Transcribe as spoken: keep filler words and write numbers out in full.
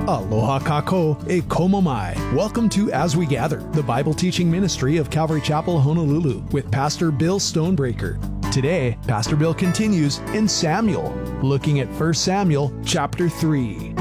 Aloha kako e komo mai. Welcome to As We Gather, the Bible teaching ministry of Calvary Chapel, Honolulu, with Pastor Bill Stonebreaker. Today, Pastor Bill continues in Samuel, looking at First Samuel chapter three.